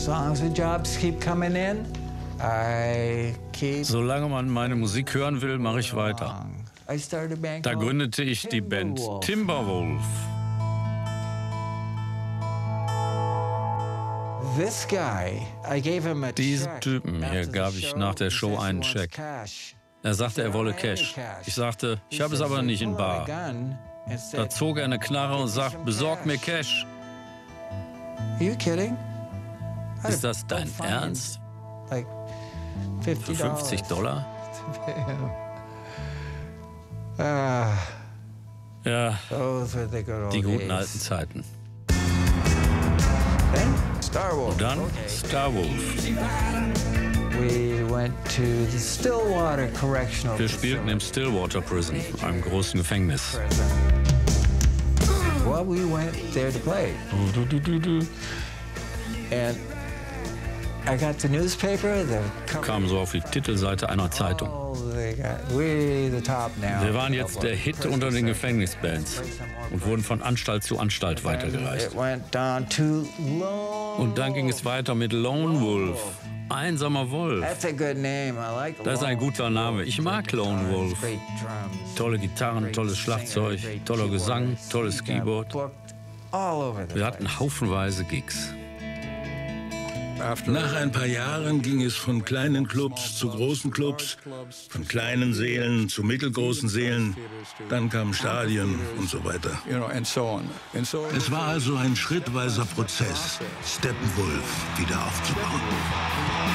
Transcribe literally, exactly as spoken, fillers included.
Solange man meine Musik hören will, mache ich weiter. Da gründete ich die Band Timberwolf. Diesem Typen hier gab ich nach der Show einen Scheck. Er sagte, er wolle Cash. Ich sagte, ich habe es aber nicht in bar. Da zog er eine Knarre und sagte, besorg mir Cash. Ist das dein Ernst? Für fünfzig Dollar? Ja, die guten alten Zeiten. Und dann Starwolf. Wir spielten im Stillwater Prison, einem großen Gefängnis. Well, we went there to play. And I got the newspaper, the cover. Kam so auf die Titelseite einer Zeitung. Oh, they got, we're the top now. Wir waren jetzt der Hit unter den Gefängnisbands und wurden von Anstalt zu Anstalt weitergereicht. It went down to Lone Und dann ging es weiter mit Lone Wolf. Einsamer Wolf. That's a good name. I like Das ist ein guter Name. Ich mag Lone Wolf. Great drums. Tolle Gitarren, tolles Schlagzeug, toller Gesang, tolles Keyboard. All over the Wir hatten haufenweise Gigs. Nach ein paar Jahren ging es von kleinen Clubs zu großen Clubs, von kleinen Seelen zu mittelgroßen Seelen, dann kamen Stadien und so weiter. Es war also ein schrittweiser Prozess, Steppenwolf wieder aufzubauen.